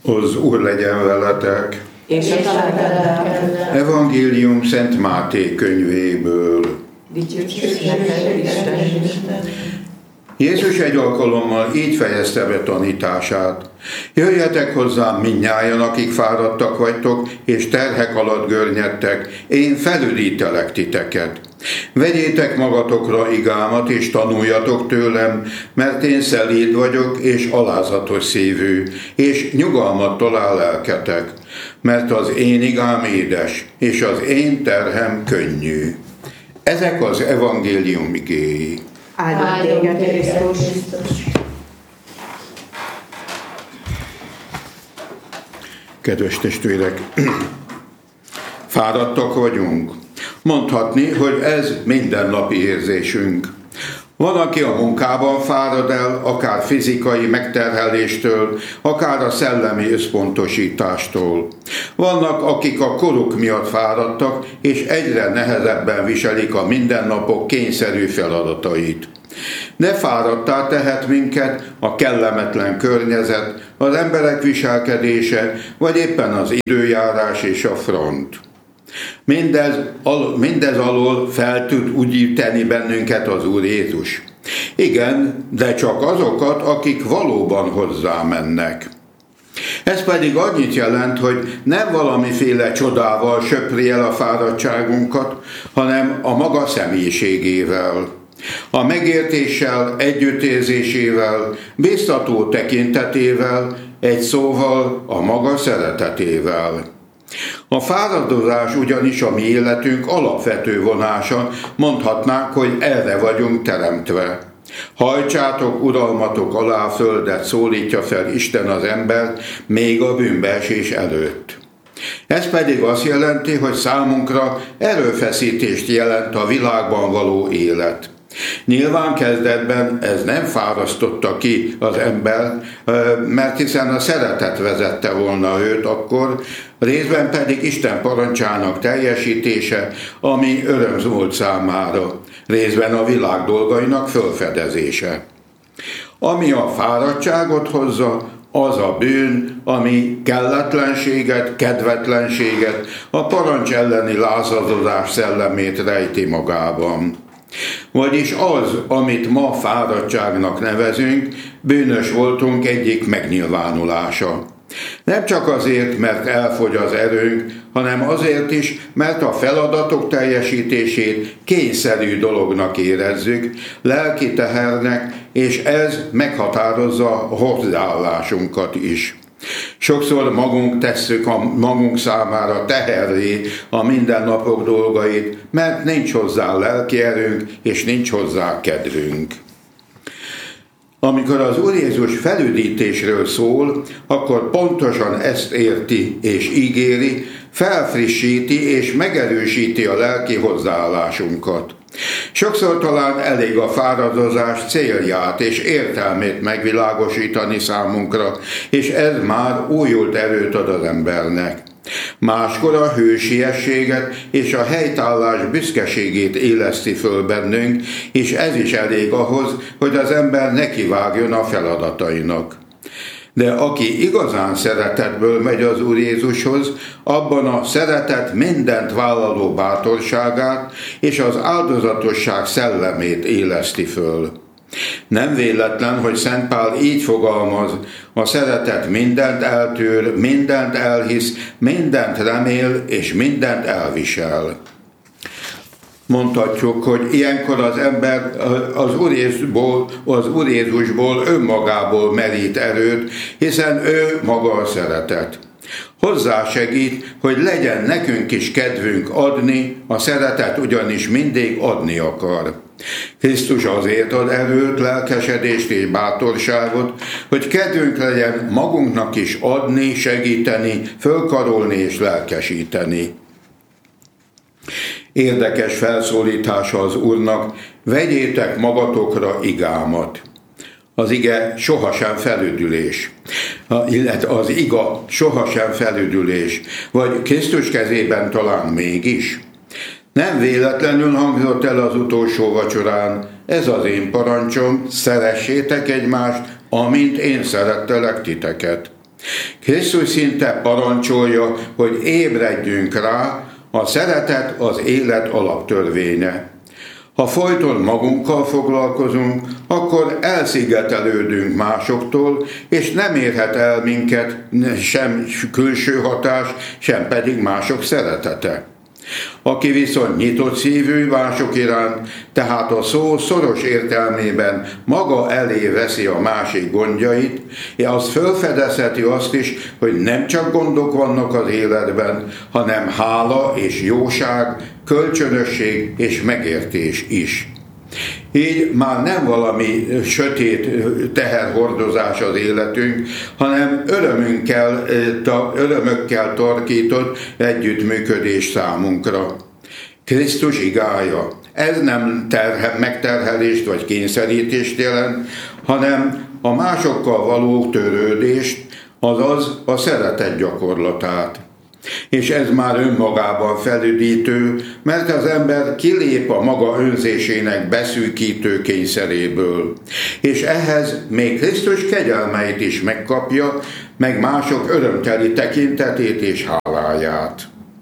Az Úr legyen veletek. És a lelkeddel. Evangélium Szent Máté könyvéből. Dicsőség neked, Isten. Jézus egy alkalommal így fejezte be tanítását. Jöjjetek hozzám mindnyájan, akik fáradtak vagytok, és terhek alatt görnyedtek, én felüdítelek titeket. Vegyétek magatokra igámat, és tanuljatok tőlem, mert én szelíd vagyok, és alázatos szívű, és nyugalmat talál lelketek, mert az én igám édes, és az én terhem könnyű. Ezek az evangélium igéi. Áldjon téged, Krisztus! Kedves testvérek, fáradtak vagyunk. Mondhatni, hogy ez mindennapi érzésünk. Van, aki a munkában fárad el, akár fizikai megterheléstől, akár a szellemi összpontosítástól. Vannak, akik a koruk miatt fáradtak, és egyre nehezebben viselik a mindennapok kényszerű feladatait. Ne fáradtá tehet minket a kellemetlen környezet, az emberek viselkedése, vagy éppen az időjárás és a front. Mindez alól fel tud ügyíteni bennünket az Úr Jézus. Igen, de csak azokat, akik valóban hozzá mennek. Ez pedig annyit jelent, hogy nem valamiféle csodával söpri el a fáradtságunkat, hanem a maga személyiségével, a megértéssel, együttérzésével, biztató tekintetével, egy szóval a maga szeretetével. A fáradozás ugyanis a mi életünk alapvető vonása, mondhatnánk, hogy erre vagyunk teremtve. Hajtsátok uralmatok alá földet, szólítja fel Isten az embert még a bűnbeesés előtt. Ez pedig azt jelenti, hogy számunkra erőfeszítést jelent a világban való élet. Nyilván kezdetben ez nem fárasztotta ki az ember, mert hiszen a szeretet vezette volna őt akkor, részben pedig Isten parancsának teljesítése, ami öröm volt számára, részben a világ dolgainak fölfedezése. Ami a fáradtságot hozza, az a bűn, ami kelletlenséget, kedvetlenséget, a parancs elleni lázadozás szellemét rejti magában. Vagyis az, amit ma fáradtságnak nevezünk, bűnös voltunk egyik megnyilvánulása. Nem csak azért, mert elfogy az erőnk, hanem azért is, mert a feladatok teljesítését kényszerű dolognak érezzük, lelki tehernek, és ez meghatározza a hozzáállásunkat is. Sokszor magunk tesszük a magunk számára teherré a mindennapok dolgait, mert nincs hozzá lelki erőnk, és nincs hozzá kedvünk. Amikor az Úr Jézus felüdítésről szól, akkor pontosan ezt érti és ígéri, felfrissíti és megerősíti a lelki hozzáállásunkat. Sokszor talán elég a fáradozás célját és értelmét megvilágosítani számunkra, és ez már újult erőt ad az embernek. Máskor a hősiességet és a helytállás büszkeségét éleszti föl bennünk, és ez is elég ahhoz, hogy az ember nekivágjon a feladatainak. De aki igazán szeretetből megy az Úr Jézushoz, abban a szeretet mindent vállaló bátorságát és az áldozatosság szellemét éleszti föl. Nem véletlen, hogy Szent Pál így fogalmaz, a szeretet mindent eltűr, mindent elhisz, mindent remél és mindent elvisel. Mondhatjuk, hogy ilyenkor az ember az Úr Jézusból önmagából merít erőt, hiszen ő maga a szeretet. Hozzásegít, hogy legyen nekünk is kedvünk adni, a szeretet ugyanis mindig adni akar. Krisztus azért ad erőt, lelkesedést és bátorságot, hogy kedvünk legyen magunknak is adni, segíteni, fölkarolni és lelkesíteni. Érdekes felszólítása az Úrnak, vegyétek magatokra igámat. Az ige sohasem felüdülés, illetve az iga sohasem felüdülés, vagy Krisztus kezében talán mégis. Nem véletlenül hangzott el az utolsó vacsorán, ez az én parancsom, szeressétek egymást, amint én szerettelek titeket. Krisztus szinte parancsolja, hogy ébredjünk rá, a szeretet az élet alaptörvénye. Ha folyton magunkkal foglalkozunk, akkor elszigetelődünk másoktól, és nem érhet el minket sem külső hatás, sem pedig mások szeretete. Aki viszont nyitott szívű mások iránt, tehát a szó szoros értelmében maga elé veszi a másik gondjait, az felfedezheti azt is, hogy nem csak gondok vannak az életben, hanem hála és jóság, kölcsönösség és megértés is. Így már nem valami sötét teherhordozás az életünk, hanem örömökkel tarkított együttműködés számunkra. Krisztus igája. Ez nem megterhelést vagy kényszerítést jelent, hanem a másokkal való törődést, azaz a szeretet gyakorlatát. És ez már önmagában felüdítő, mert az ember kilép a maga önzésének beszűkítő kényszeréből. És ehhez még Krisztus kegyelmeit is megkapja, meg mások örömteli tekintetét és háláját.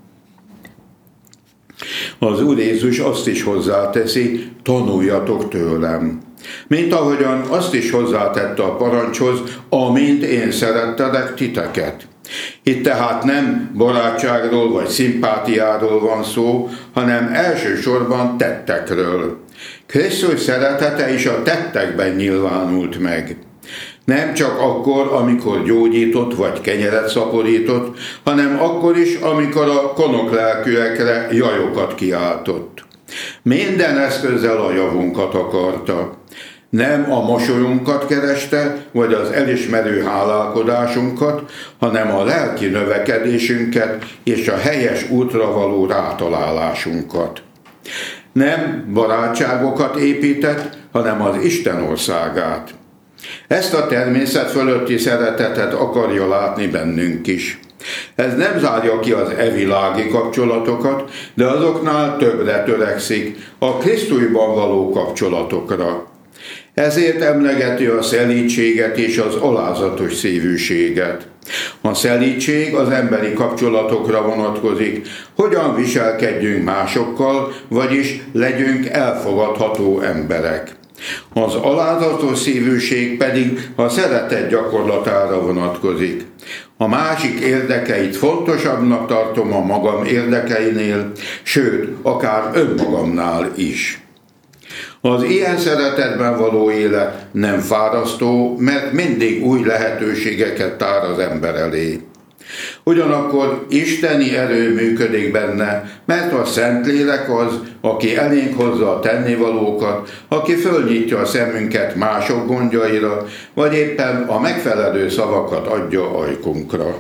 Az Úr Jézus azt is hozzáteszi, tanuljatok tőlem. Mint ahogyan azt is hozzátette a parancshoz, amint én szerettelek titeket. Itt tehát nem barátságról vagy szimpátiáról van szó, hanem elsősorban tettekről. Krisztus szeretete is a tettekben nyilvánult meg. Nem csak akkor, amikor gyógyított vagy kenyeret szaporított, hanem akkor is, amikor a konoklelkűekre jajokat kiáltott. Minden eszközzel a javunkat akarta. Nem a mosolyunkat kereste, vagy az elismerő hálálkodásunkat, hanem a lelki növekedésünket és a helyes útra való rátalálásunkat. Nem barátságokat épített, hanem az Isten országát. Ezt a természet fölötti szeretetet akarja látni bennünk is. Ez nem zárja ki az evilági kapcsolatokat, de azoknál többre törekszik, a Krisztusban való kapcsolatokra. Ezért emlegeti a szelídséget és az alázatos szívűséget. A szelídség az emberi kapcsolatokra vonatkozik, hogyan viselkedjünk másokkal, vagyis legyünk elfogadható emberek. Az alázatos szívűség pedig a szeretet gyakorlatára vonatkozik. A másik érdekeit fontosabbnak tartom a magam érdekeinél, sőt, akár önmagamnál is. Az ilyen szeretetben való élet nem fárasztó, mert mindig új lehetőségeket tár az ember elé. Ugyanakkor isteni erő működik benne, mert a Szentlélek az, aki elénk hozza a tennivalókat, aki fölnyitja a szemünket mások gondjaira, vagy éppen a megfelelő szavakat adja ajkunkra.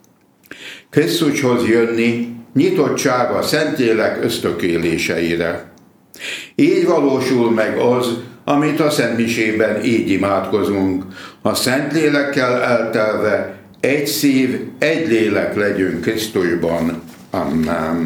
Krisztushoz jönni nyitottság a Szentlélek ösztökéléseire. Így valósul meg az, amit a Szentmisében így imádkozunk. A Szentlélekkel eltelve egy szív, egy lélek legyünk Krisztusban. Amen.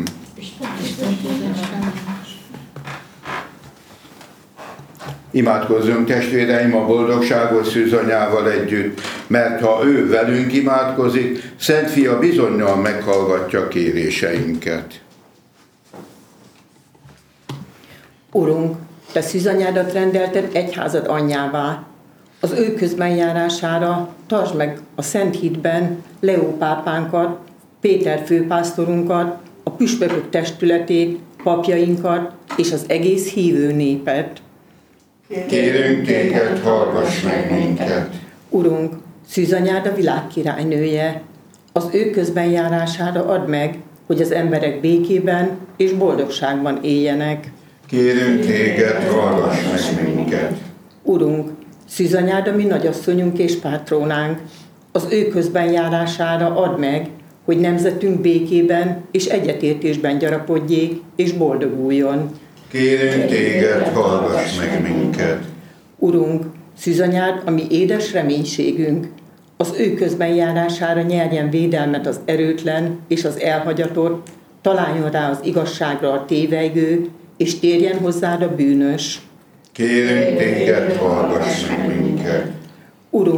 Imádkozzunk, testvéreim, a boldogságos szűzanyával együtt, mert ha ő velünk imádkozik, Szent Fia bizonnyal meghallgatja kéréseinket. Urunk, te szűzanyádat rendelted egyházad anyjává. Az ő közbenjárására tartsd meg a Szent Hitben Leó pápánkat, Péter főpásztorunkat, a püspökök testületét, papjainkat és az egész hívő népet. Kérünk téged, hallgass meg minket. Urunk, szűzanyád a világ királynője. Az ő közbenjárására add meg, hogy az emberek békében és boldogságban éljenek. Kérünk téged, hallgass meg minket. Urunk, szűzanyád a mi nagyasszonyunk és pátrónánk. Az ő közbenjárására add meg, hogy nemzetünk békében és egyetértésben gyarapodjék és boldoguljon. Kérünk téged, hallgass meg minket. Urunk, szűzanyád a mi édes reménységünk. Az ő közbenjárására nyerjen védelmet az erőtlen és az elhagyatott, találjon rá az igazságra a tévejgő, és térjen hozzád a bűnös. Kérünk téged, hallgass meg minket. Urunk,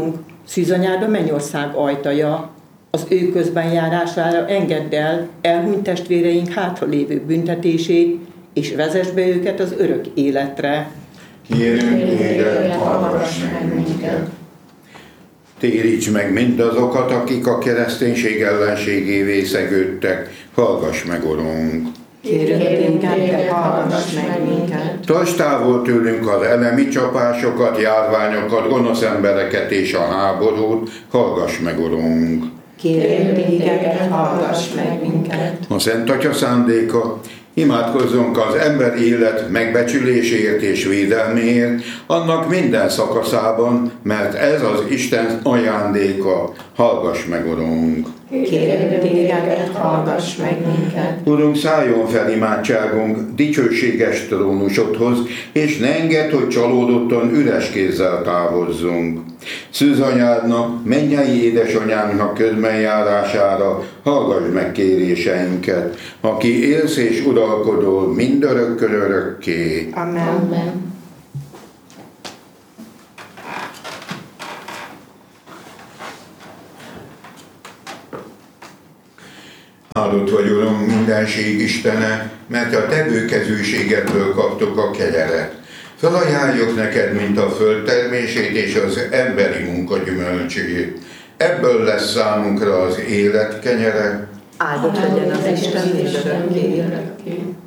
Szűzanyád a mennyország ajtaja, az ő közben járására engedd el elhunyt testvéreink hátralévő büntetését, és vezess be őket az örök életre. Kérünk téged, hallgass meg minket. Téríts meg mindazokat, akik a kereszténység ellenségévé szegődtek, hallgass meg, Urunk. Kérünk téged, hallgass meg minket. Tarts távol tőlünk az elemi csapásokat, járványokat, gonosz embereket és a háborút, hallgass meg, Urunk. Kérünk téged, hallgass meg minket. A Szent Atya szándéka, imádkozzunk az ember élet megbecsüléséért és védelméért, annak minden szakaszában, mert ez az Isten ajándéka. Hallgass meg, Urunk! Kérünk téged, hallgass meg minket. Urunk, szálljon fel imádságunk dicsőséges trónusodhoz, és ne engedd, hogy csalódottan üres kézzel távozzunk. Szűzanyádnak, mennyei édesanyámnak közben járására hallgass meg kéréseinket, aki élsz és uralkodol mindörökkön örökké. Amen. Áldott vagy, Uram, mindenség Istene, mert a te bőkezűségedből kaptuk a kenyeret. Felajánljuk neked, mint a föld termését és az emberi munka gyümölcsét. Ebből lesz számunkra az élet kenyere. Áldott legyen az Isten és örökké.